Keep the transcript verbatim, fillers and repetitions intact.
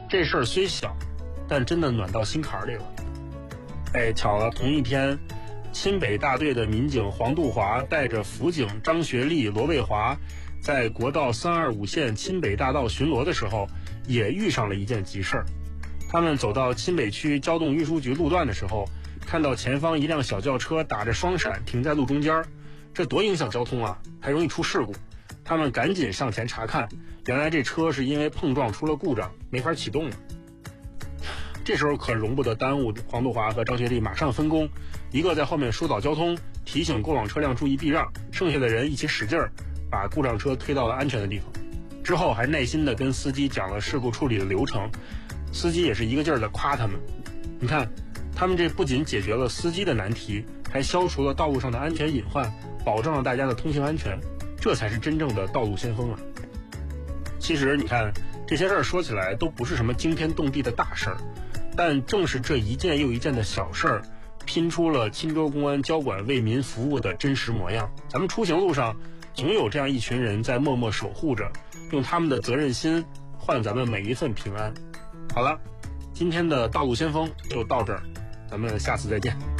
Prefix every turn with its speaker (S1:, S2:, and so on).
S1: 这事儿虽小，但真的暖到心坎里了。哎，巧了，同一天，亲北大队的民警黄杜华带着辅警张学利、罗卫华，在国道三二五线亲北大道巡逻的时候，也遇上了一件急事儿。他们走到亲北区交通运输局路段的时候，看到前方一辆小轿车打着双闪停在路中间，这多影响交通啊，还容易出事故。他们赶紧上前查看，原来这车是因为碰撞出了故障，没法启动了。这时候可容不得耽误，黄杜华和张学利马上分工，一个在后面疏导交通，提醒过往车辆注意避让，剩下的人一起使劲儿把故障车推到了安全的地方。之后还耐心地跟司机讲了事故处理的流程，司机也是一个劲儿地夸他们。你看，他们这不仅解决了司机的难题，还消除了道路上的安全隐患，保障了大家的通行安全，这才是真正的道路先锋啊！其实你看，这些事儿说起来都不是什么惊天动地的大事儿，但正是这一件又一件的小事儿，拼出了钦州公安交管为民服务的真实模样。咱们出行路上总有这样一群人在默默守护着，用他们的责任心换咱们每一份平安。好了，今天的道路先锋就到这儿，咱们下次再见。